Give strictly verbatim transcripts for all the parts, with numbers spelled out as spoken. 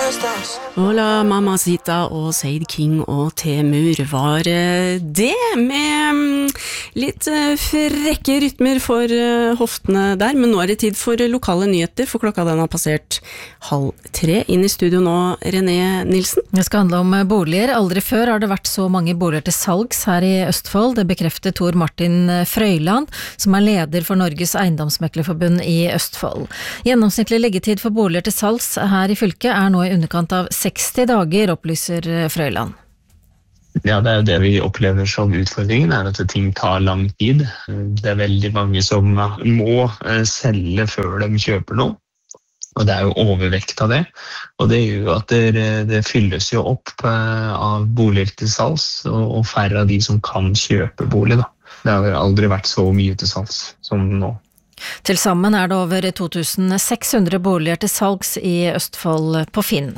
Hola, Mamacita og Seid King og Temur var det med litt frekke rytmer for hoftene der, men nå er det tid for lokale nyheter, for klokka den har passert halv tre. Inn i studio nå, René Nilsen. Det skal handle om boliger. Aldri før har det vært så mange boliger til salgs her i Østfold. Det bekrefter Tor Martin Frøyland, som er leder for Norges Eiendomsmeklerforbund i Østfold. Gjennomsnittlig leggetid for boliger til salgs her i fylket er nå i underkant av seksti dager, opplyser Frøyland. Ja, det er jo det vi opplever som utfordringen, er at ting tar lang tid. Det er veldig mange som må selge før de kjøper noe, og det er jo overvekt av det. Og det gjør jo at det, det fylles jo opp av boliger til salgs, og færre av de som kan kjøpe bolig, da. Det har aldri vært så mye til salgs som nå. Til sammen er det over to tusen seks hundre boliger til salgs i Østfold på Finn.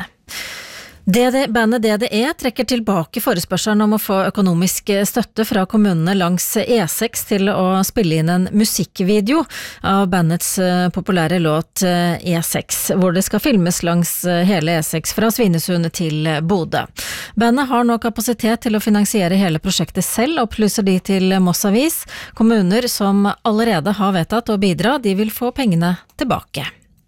D D, bandet D D E trekker tilbake forespørselen om å få økonomisk støtte fra kommunene langs E seks til å spille inn en musikkvideo av bandets populære låt E seks, hvor det skal filmes langs hele E seks fra Svinesund til Bodø. Bandet har nå kapasitet til å finansiere hele prosjektet selv, opplyser de til Moss Avis. Kommuner som allerede har vedtatt å bidra, de vil få pengene tilbake.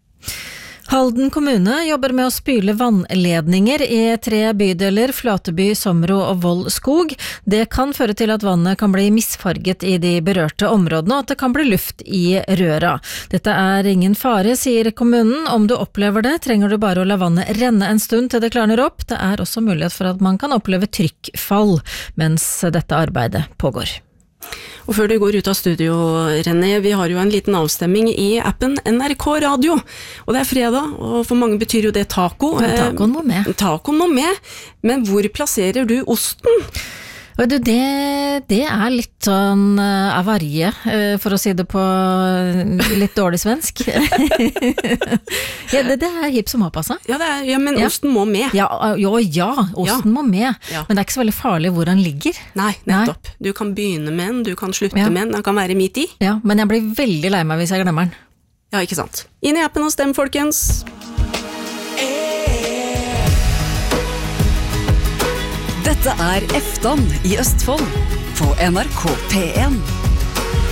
Halden kommune jobber med å spyle vannledninger i tre bydeler, Flateby, Somro og Vold Skog. Det kan føre til at vannet kan bli misfarget i de berørte områdene, og at det kan bli luft i røra. Dette er ingen fare, sier kommunen. Om du opplever det, trenger du bare å la vannet renne en stund til det klarner opp. Det er også mulighet for at man kan oppleve trykkfall mens dette arbeidet pågår. Og før du går ut av studio, René, vi har jo en liten avstemming i appen N R K Radio. Og det er fredag, og for mange betyr jo det taco. Ja, tacoen må med. Tacoen må med, men hvor plasserer du osten? Og du, det, det er litt sånn uh, avarje, uh, for å si det på litt dårlig svensk. ja, det, det er hipp som har passet. Ja, det er, ja, men ja. Osten må med. Ja, jo, ja, osten ja. må med. Ja. Men det er ikke så veldig farlig hvor den ligger. Nei, nettopp. Nei. Du kan begynne med den, du kan slutte ja. med den, den kan være midt i. Ja, men jeg blir veldig lei meg hvis jeg glemmer den. Ja, ikke sant. Inn i appen og stem, folkens. Dette er Eftan i Østfold på N R K P en.